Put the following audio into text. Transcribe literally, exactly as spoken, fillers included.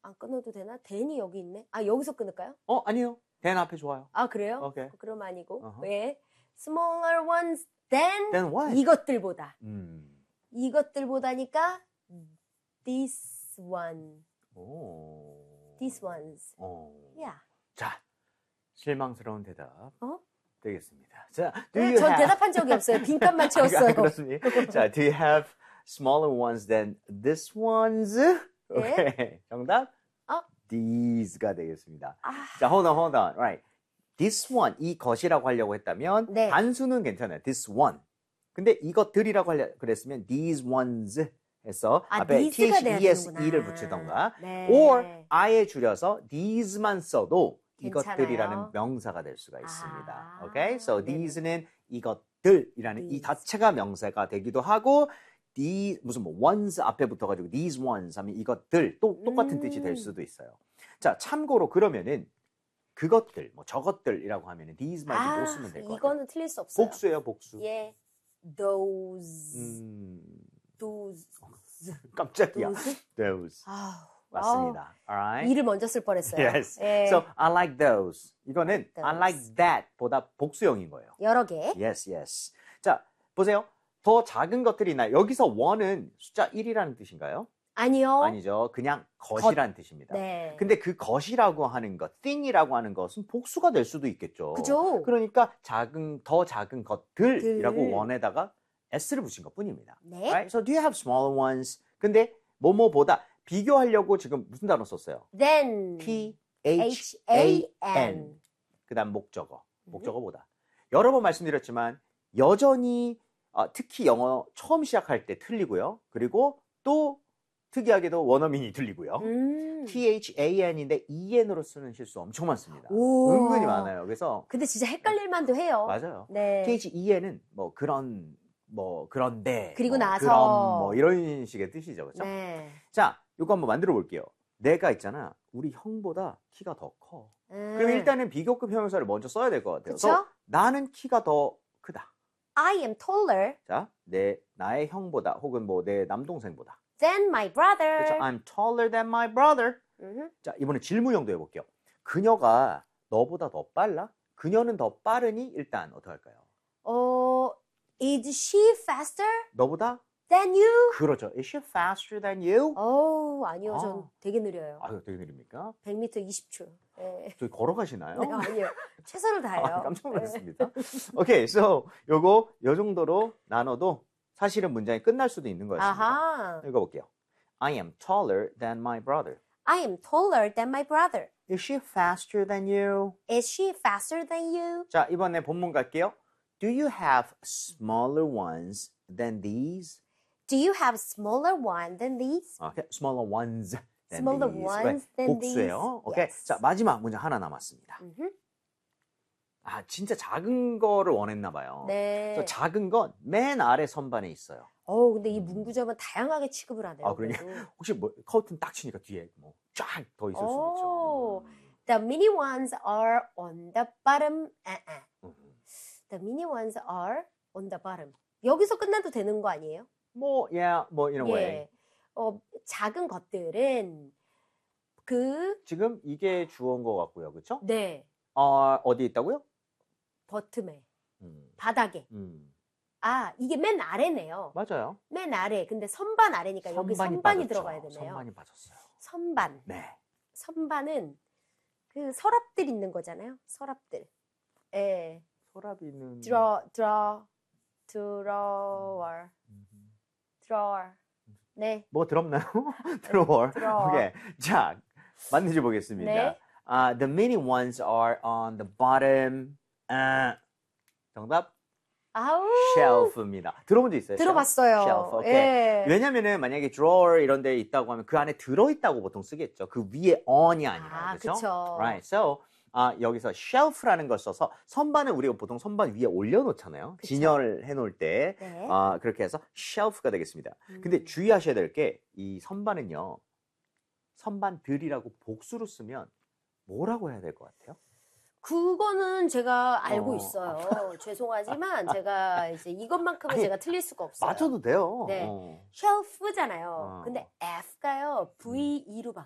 안 끊어도 되나? then이 여기 있네. 아, 여기서 끊을까요? 어, 아니요. then 앞에 좋아요. 아, 그래요? 오케이. 그럼 아니고. Uh-huh. 왜? smaller ones than, Then what? 이것들보다. 음. 이것들보다니까 this one. 오. these ones. 오. Yeah. 자, 실망스러운 대답 어? 되겠습니다. 자, do 네, you 전 have... 대답한 적이 없어요. 빈칸만 채웠어요. 아, 그렇습니다. 자, do you have smaller ones than this ones? 오케이. 네? 정답? 어? These가 되겠습니다. 아. 자, hold on, hold on. Right. This one, 이 것이라고 하려고 했다면 네. 단수는 괜찮아요. This one. 근데 이것들이라고 하려 그랬으면 these ones 해서 아, 앞에 these가 돼야 되는구나. these를 붙이던가 네. or 아예 줄여서 these만 써도 괜찮아요. 이것들이라는 명사가 될 수가 있습니다. 아, 오케이? So 네네. these는 이것들이라는 these. 이 자체가 명사가 되기도 하고 these 무슨 뭐 ones 앞에 붙어가지고 these ones 하면 이것들 또 똑같은 음. 뜻이 될 수도 있어요. 자, 참고로 그러면은 그것들, 뭐 저것들이라고 하면은 these 말고 아, 못 쓰면 될 것 같아요. 이거는 틀릴 수 없어요. 복수예요, 복수. 예. those. 음, those. 깜짝이야. those. Those. 아우. 맞습니다. Alright. 이를 먼저 쓸 뻔했어요. Yes. 예. So I like those. 이거는 those. I like that 보다 복수형인 거예요. 여러 개. Yes, yes. 자, 보세요. 더 작은 것들이 있나요? 여기서 one은 숫자 일이라는 뜻인가요? 아니요. 아니죠. 그냥 것이라는 뜻입니다. 네. 근데 그 것이라고 하는 것, thing이라고 하는 것은 복수가 될 수도 있겠죠. 그죠? 그러니까 작은, 더 작은 것들이라고 들. one에다가 s를 붙인 것 뿐입니다. 네. Right? So do you have smaller ones? 근데 뭐뭐보다 비교하려고 지금 무슨 단어 썼어요? then. T H H A A N. N. 그다음 목적어. 목적어보다. 여러 번 말씀드렸지만 여전히 어, 특히 영어 처음 시작할 때 틀리고요. 그리고 또 특이하게도 원어민이 틀리고요. 음. T H A N인데 E N으로 쓰는 실수 엄청 많습니다. 오. 은근히 많아요. 그래서 근데 진짜 헷갈릴 만도 해요. 맞아요. 네. T H E N은 뭐 그런 뭐 그런데 그리고 뭐 나서. 그런 뭐 이런 식의 뜻이죠. 그렇죠? 네. 자, 이거 한번 만들어 볼게요. 내가 있잖아. 우리 형보다 키가 더 커. 음. 그럼 일단은 비교급 형용사를 먼저 써야 될 것 같아요. 그쵸? 그래서 나는 키가 더 크다. I am taller 자, 내 나의 형보다 혹은 뭐 내 남동생보다. than my brother. 그렇죠? I'm taller than my brother. 음흠. 자, 이번에 질문형도 해볼게요. 그녀가 너보다 더 빨라? 그녀는 더 빠르니? 일단 어떻게 할까요? 어, is she faster 너보다? than you? 그렇죠. Is she faster than you? 어, 아니요. 아. 전 되게 느려요. 아유, 되게 느립니까? 백 미터 이십 초. 네. 저기 걸어가시나요? 네, 아니요. 최선을 다해요. 아, 깜짝 놀랐습니다. 오케이, so 요거 요 정도로 나눠도 사실은 문장이 끝날 수도 있는 거였습니다. 아하. 읽어볼게요. I am taller than my brother. I am taller than my brother. Is she faster than you? Is she faster than you? 자, 이번에 본문 갈게요. Do you have smaller ones than these? Do you have smaller one than these? Okay, smaller ones than Smaller these. ones 네, than 복수예요. these. 오케이. Yes. 자, 마지막 문장 하나 남았습니다. 음흠. 아, 진짜 작은 거를 원했나 봐요. 네. 저 작은 건 맨 아래 선반에 있어요. 어, 근데 이 문구점은 다양하게 취급을 하네요. 아, 그러냐? 그래도. 혹시 뭐 커튼 딱 치니까 뒤에 뭐 쫙 더 있을 수도 오. 있죠. The mini ones are on the bottom. 아, 아. 음. The mini ones are on the bottom. 여기서 끝나도 되는 거 아니에요? 뭐, yeah, 뭐 in a way. 예. 어, 작은 것들은 그 지금 이게 주어인 것 같고요, 그렇죠? 네. 어, 어디 있다고요? 버튼에 음, 바닥에. 음, 아, 이게 맨 아래네요. 맞아요. 맨 아래. 근데 선반 아래니까 여기 선반이 빠졌죠. 들어가야 되네요. 선반이 빠졌어요. 선반. 네. 선반은 그 서랍들 있는 거잖아요. 서랍들. 예. 서랍이는 draw, draw, drawer, 음, drawer. 네. 뭐 드럽나요? 드로워. drawer. 오케이. 자, 맞는지 보겠습니다. 네. 아, the mini ones are on the bottom. 아, 정답? 아우. shelf입니다. 들어본 적 있어요? 들어봤어요. shelf. 오케이. 예. 왜냐면은 만약에 drawer 이런 데 있다고 하면 그 안에 들어있다고 보통 쓰겠죠. 그 위에 on이 아니라. 아, 그렇죠? 그쵸. Right. So, 아, 여기서 shelf라는 걸 써서 선반을 우리가 보통 선반 위에 올려놓잖아요. 그쵸. 진열을 해놓을 때. 네. 아, 그렇게 해서 shelf가 되겠습니다. 음. 근데 주의하셔야 될 게 이 선반은요. 선반들이라고 복수로 쓰면 뭐라고 해야 될 것 같아요? 그거는 제가 알고 어. 있어요. 죄송하지만 제가 이제 이것만큼은 아니, 제가 틀릴 수가 없어요. 맞춰도 돼요. 네. 어. 쉘프잖아요. 어. 근데 F가요. 브이이로